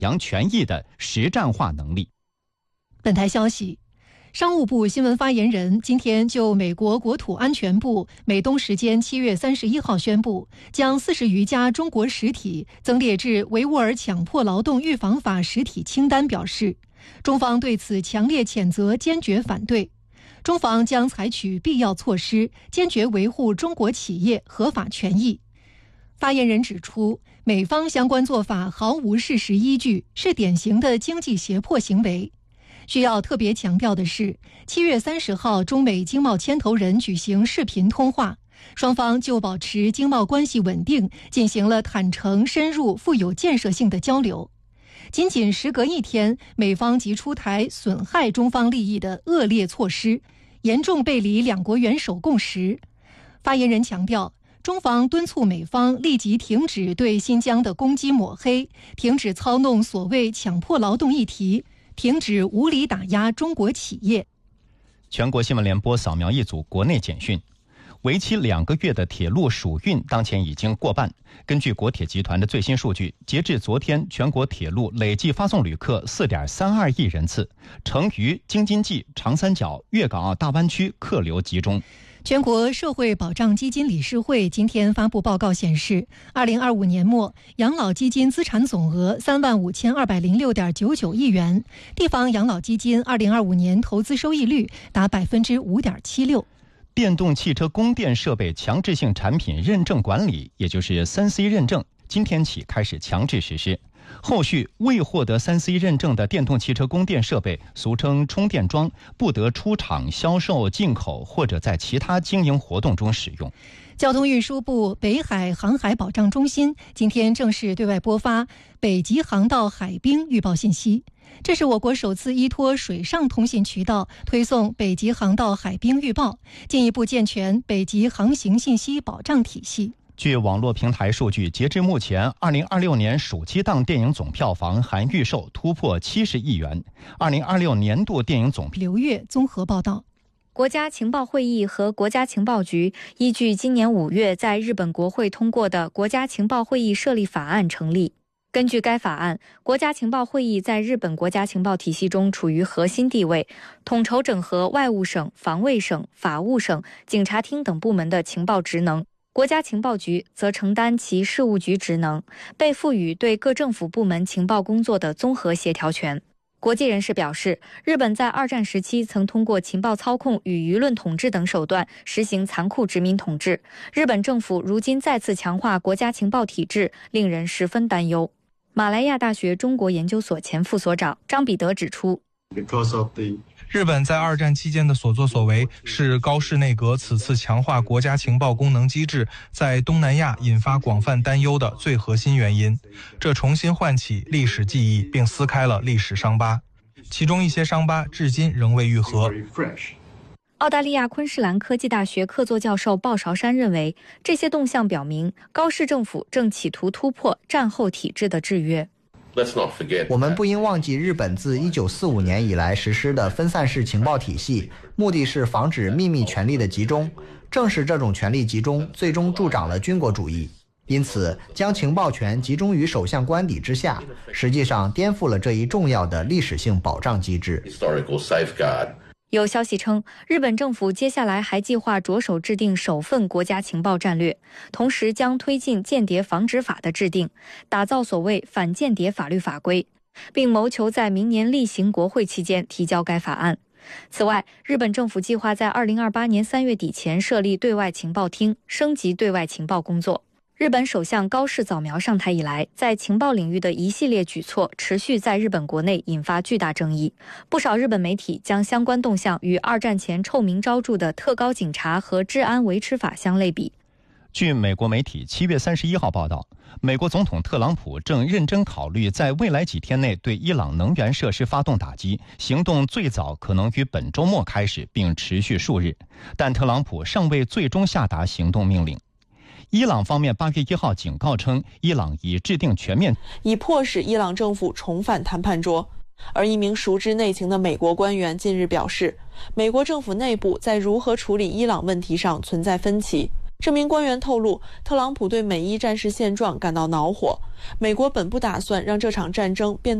扬权益的实战化能力。 本台消息，商务部新闻发言人今天就美国国土安全部美东时间7月31号宣布，将40余家中国实体增列至维吾尔强迫劳动预防法实体清单表示，中方对此强烈谴责，坚决反对。中方将采取必要措施，坚决维护中国企业合法权益。发言人指出，美方相关做法毫无事实依据，是典型的经济胁迫行为。需要特别强调的是，7月30号中美经贸牵头人举行视频通话，双方就保持经贸关系稳定进行了坦诚、深入、富有建设性的交流。仅仅时隔一天，美方即出台损害中方利益的恶劣措施，严重背离两国元首共识。发言人强调，中方敦促美方立即停止对新疆的攻击抹黑，停止操弄所谓强迫劳动议题，停止无理打压中国企业。 全国新闻联播扫描一组国内简讯。为期2个月的铁路暑运当前已经过半。根据国铁集团的最新数据，截至昨天，全国铁路累计发送旅客4.32亿人次，成渝、京津冀、长三角、粤港澳大湾区客流集中。 全国社会保障基金理事会今天发布报告显示，2025年末养老基金资产总额35206.99亿元，地方养老基金2025年投资收益率达5.76%。 电动汽车供电设备强制性产品认证管理，也就是3C 认证，今天起开始强制实施。后续未获得3C 认证的电动汽车供电设备，俗称充电桩，不得出厂销售、进口或者在其他经营活动中使用。 交通运输部北海航海保障中心今天正式对外播发北极航道海冰预报信息，这是我国首次依托水上通信渠道推送北极航道海冰预报，进一步健全北极航行信息保障体系。 据网络平台数据，截至目前，2026年暑期档电影总票房含预售突破70亿元。2026年度电影总刘月综合报道。 国家情报会议和国家情报局依据今年5月在日本国会通过的国家情报会议设立法案成立。根据该法案，国家情报会议在日本国家情报体系中处于核心地位，统筹整合外务省、防卫省、法务省、警察厅等部门的情报职能。国家情报局则承担其事务局职能，被赋予对各政府部门情报工作的综合协调权。国际人士表示，日本在二战时期曾通过情报操控与舆论统治等手段实行残酷殖民统治。日本政府如今再次强化国家情报体制，令人十分担忧。马来亚大学中国研究所前副所长张彼得指出， 日本在二战期间的所作所为是高市内阁此次强化国家情报功能机制在东南亚引发广泛担忧的最核心原因。这重新唤起历史记忆，并撕开了历史伤疤，其中一些伤疤至今仍未愈合。 澳大利亚昆士兰科技大学客座教授鲍韶山认为，这些动向表明高市政府正企图突破战后体制的制约。 我们不应忘记日本自1945年以来实施的分散式情报体系，目的是防止秘密权力的集中。正是这种权力集中，最终助长了军国主义。因此，将情报权集中于首相官邸之下，实际上颠覆了这一重要的历史性保障机制。 有消息称，日本政府接下来还计划着手制定首份国家情报战略，同时将推进间谍防止法的制定，打造所谓反间谍法律法规，并谋求在明年例行国会期间提交该法案。此外，日本政府计划在2028年3月底前设立对外情报厅，升级对外情报工作。日本首相高市早苗上台以来，在情报领域的一系列举措持续在日本国内引发巨大争议。不少日本媒体将相关动向与二战前臭名昭著的特高警察和治安维持法相类比。 据美国媒体7月31号报道，美国总统特朗普正认真考虑在未来几天内对伊朗能源设施发动打击，行动最早可能于本周末开始，并持续数日，但特朗普尚未最终下达行动命令。伊朗方面8月1号警告称，伊朗已制定全面， 以迫使伊朗政府重返谈判桌。而一名熟知内情的美国官员近日表示，美国政府内部在如何处理伊朗问题上存在分歧。 这名官员透露，特朗普对美伊战事现状感到恼火，美国本不打算让这场战争变得